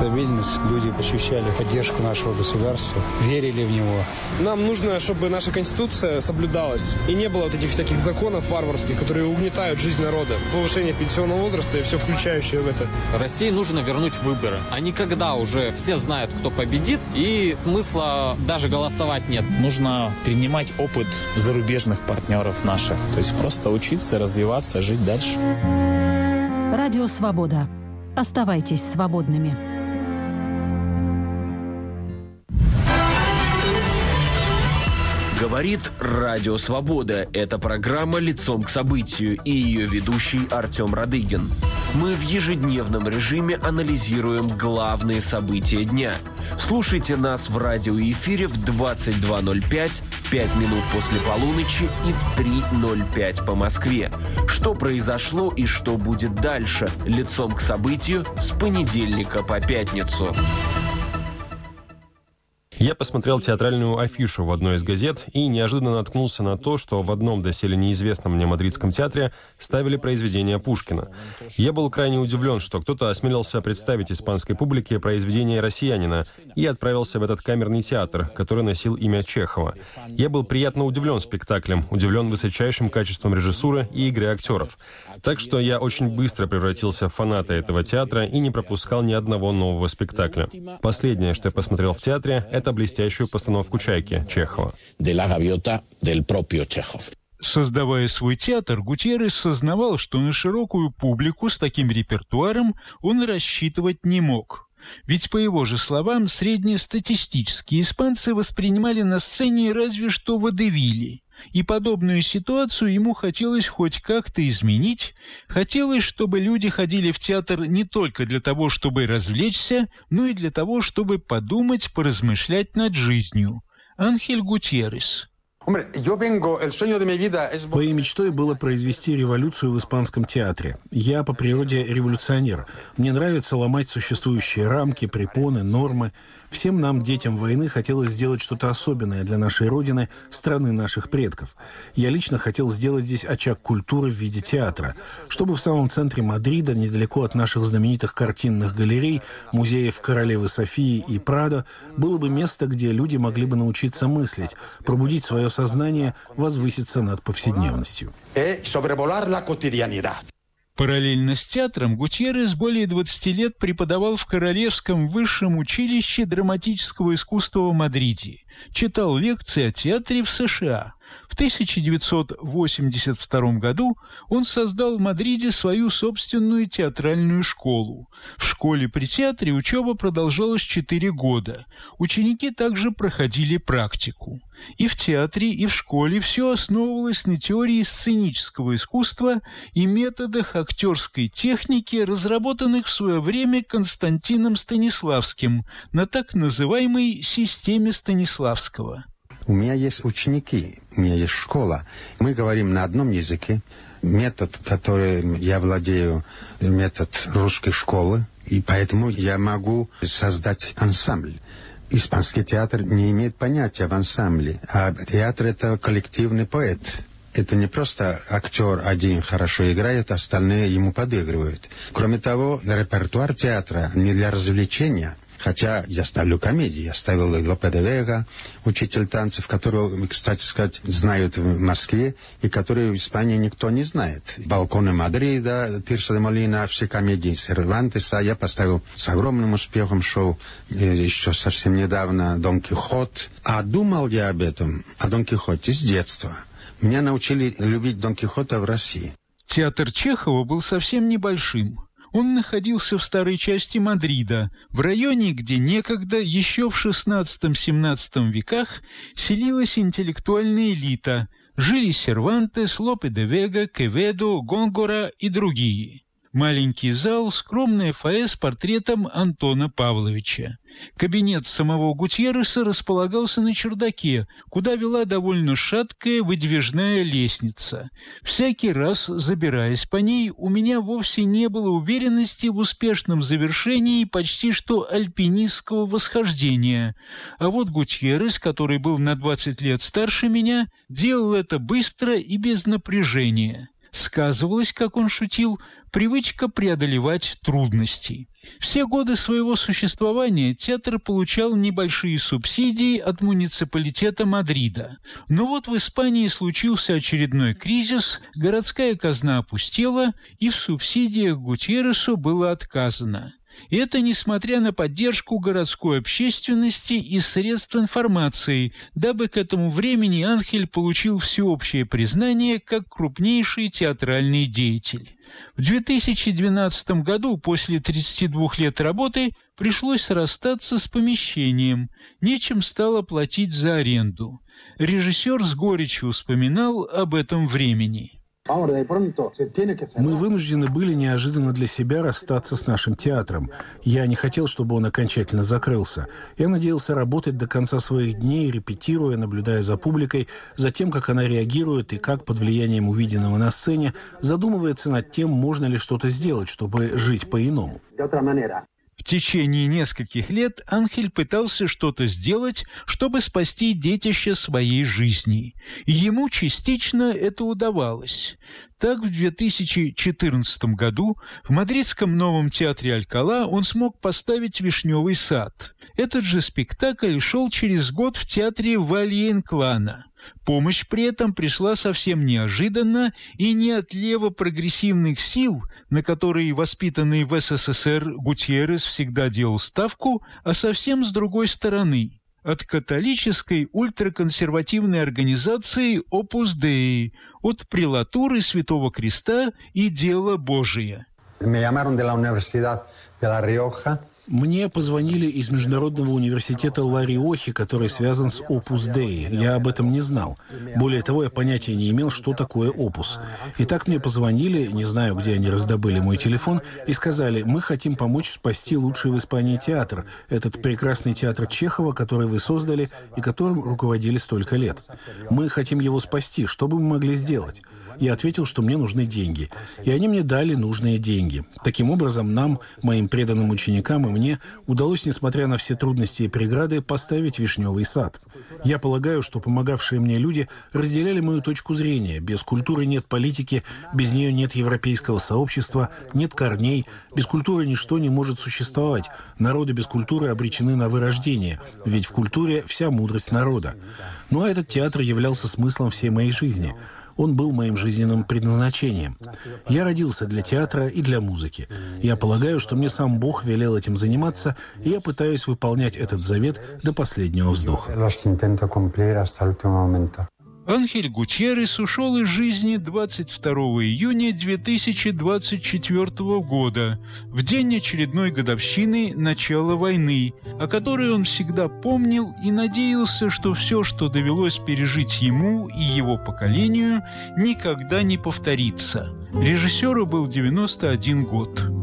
стабильность. Люди ощущали поддержку нашего государства, верили в него. Нам нужно, чтобы наша Конституция соблюдалась. И не было вот этих всяких законов варварских, которые угнетают жизнь народа. Повышение пенсионного возраста и все включающее в это. России нужно вернуть выборы. А не когда уже все знают, кто победит, и смысла даже голосовать нет. Нужно перенимать опыт зарубежных партнеров наших. То есть просто учиться, развиваться, жить дальше. Радио «Свобода». Оставайтесь свободными. Говорит Радио Свобода. Это программа «Лицом к событию» и ее ведущий Артем Радыгин. Мы в ежедневном режиме анализируем главные события дня. Слушайте нас в радиоэфире в 22:05, 5 минут после полуночи и в 3:05 по Москве. Что произошло и что будет дальше? «Лицом к событию» с понедельника по пятницу. Я посмотрел театральную афишу в одной из газет и неожиданно наткнулся на то, что в одном доселе неизвестном мне мадридском театре ставили произведение Пушкина. Я был крайне удивлен, что кто-то осмелился представить испанской публике произведение россиянина и отправился в этот камерный театр, который носил имя Чехова. Я был приятно удивлен спектаклем, удивлен высочайшим качеством режиссуры и игры актеров. Так что я очень быстро превратился в фаната этого театра и не пропускал ни одного нового спектакля. Последнее, что я посмотрел в театре, это блестящую постановку «Чайки» Чехова. Создавая свой театр, Гутьеррес сознавал, что на широкую публику с таким репертуаром он рассчитывать не мог. Ведь, по его же словам, среднестатистические испанцы воспринимали на сцене разве что водевили. И подобную ситуацию ему хотелось хоть как-то изменить. Хотелось, чтобы люди ходили в театр не только для того, чтобы развлечься, но и для того, чтобы подумать, поразмышлять над жизнью. Анхель Гутьеррес. Моей мечтой было произвести революцию в испанском театре. Я по природе революционер. Мне нравится ломать существующие рамки, препоны, нормы. Всем нам, детям войны, хотелось сделать что-то особенное для нашей Родины, страны наших предков. Я лично хотел сделать здесь очаг культуры в виде театра, чтобы в самом центре Мадрида, недалеко от наших знаменитых картинных галерей, музеев Королевы Софии и Прадо, было бы место, где люди могли бы научиться мыслить, пробудить свое сознание, возвыситься над повседневностью. Параллельно с театром Гутьеррес более 20 лет преподавал в Королевском высшем училище драматического искусства в Мадриде, читал лекции о театре в США. В 1982 году он создал в Мадриде свою собственную театральную школу. В школе при театре учеба продолжалась 4 года. Ученики также проходили практику. И в театре, и в школе все основывалось на теории сценического искусства и методах актерской техники, разработанных в свое время Константином Станиславским на так называемой системе Станиславского. У меня есть ученики, у меня есть школа. Мы говорим на одном языке. Метод, которым я владею, метод русской школы. И поэтому я могу создать ансамбль. Испанский театр не имеет понятия в ансамбле. А театр – это коллективный поэт. Это не просто актер один хорошо играет, остальные ему подыгрывают. Кроме того, репертуар театра не для развлечения. Хотя я ставлю комедии. Я ставил Лопе де Вега, учитель танцев, которого, кстати сказать, знают в Москве, и который в Испании никто не знает. «Балконы Мадрида», «Тирса де Молина», все комедии Сервантеса. Я поставил с огромным успехом шоу еще совсем недавно «Дон Кихот». А думал я об этом, о Дон Кихоте с детства. Меня научили любить Дон Кихота в России. Театр Чехова был совсем небольшим. Он находился в старой части Мадрида, в районе, где некогда, еще в XVI-XVII веках, селилась интеллектуальная элита. Жили Сервантес, Лопе де Вега, Кеведо, Гонгора и другие. Маленький зал, скромное фойе с портретом Антона Павловича. Кабинет самого Гутьерреса располагался на чердаке, куда вела довольно шаткая выдвижная лестница. Всякий раз, забираясь по ней, у меня вовсе не было уверенности в успешном завершении почти что альпинистского восхождения. А вот Гутьеррес, который был на 20 лет старше меня, делал это быстро и без напряжения. сказывалась, как он шутил, привычка преодолевать трудности. Все годы своего существования театр получал небольшие субсидии от муниципалитета Мадрида. Но вот в Испании случился очередной кризис, городская казна опустела, и в субсидиях Гутьерресу было отказано. И это несмотря на поддержку городской общественности и средств информации, дабы к этому времени Анхель получил всеобщее признание как крупнейший театральный деятель. В 2012 году, после 32 лет работы, пришлось расстаться с помещением, нечем стало платить за аренду. Режиссер с горечью вспоминал об этом времени. Мы вынуждены были неожиданно для себя расстаться с нашим театром. Я не хотел, чтобы он окончательно закрылся. Я надеялся работать до конца своих дней, репетируя, наблюдая за публикой, за тем, как она реагирует и как под влиянием увиденного на сцене задумывается над тем, можно ли что-то сделать, чтобы жить по-иному. В течение нескольких лет Анхель пытался что-то сделать, чтобы спасти детище своей жизни. И ему частично это удавалось. Так, в 2014 году в мадридском новом театре «Алькалá» он смог поставить «Вишневый сад». Этот же спектакль шел через год в театре Валье-Инклана. Помощь при этом пришла совсем неожиданно и не от лево-прогрессивных сил, на которые воспитанный в СССР Гутьеррес всегда делал ставку, а совсем с другой стороны – от католической ультраконсервативной организации Opus Dei, от прелатуры Святого Креста и Дела Божия. Мне позвонили из Международного университета Ла-Риохи, который связан с Opus Dei. Я об этом не знал. Более того, я понятия не имел, что такое Opus. И так мне позвонили, не знаю, где они раздобыли мой телефон, и сказали: мы хотим помочь спасти лучший в Испании театр, этот прекрасный театр Чехова, который вы создали и которым руководили столько лет. Мы хотим его спасти. Что бы мы могли сделать? Я ответил, что мне нужны деньги. И они мне дали нужные деньги. Таким образом, нам, моим преданным ученикам и мне, удалось, несмотря на все трудности и преграды, поставить «Вишневый сад». Я полагаю, что помогавшие мне люди разделяли мою точку зрения. Без культуры нет политики, без нее нет европейского сообщества, нет корней. Без культуры ничто не может существовать. Народы без культуры обречены на вырождение, ведь в культуре вся мудрость народа. Ну а этот театр являлся смыслом всей моей жизни. Он был моим жизненным предназначением. Я родился для театра и для музыки. Я полагаю, что мне сам Бог велел этим заниматься, и я пытаюсь выполнять этот завет до последнего вздоха. Анхель Гутьеррес ушел из жизни 22 июня 2024 года, в день очередной годовщины начала войны, о которой он всегда помнил и надеялся, что все, что довелось пережить ему и его поколению, никогда не повторится. Режиссеру был 91 год.